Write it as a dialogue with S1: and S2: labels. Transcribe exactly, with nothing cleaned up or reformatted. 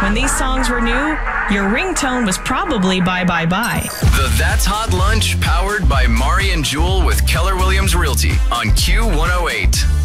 S1: When these songs were new, your ringtone was probably Bye Bye Bye.
S2: The That's Hot Lunch, powered by Mari and Jewel with Keller Williams Realty on Q one oh eight.